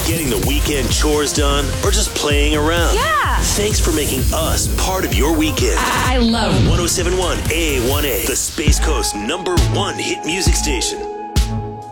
getting the weekend chores done, or just playing around. Yeah. Thanks for making us part of your weekend. I love 1071 A1A, the Space Coast #1 hit music station.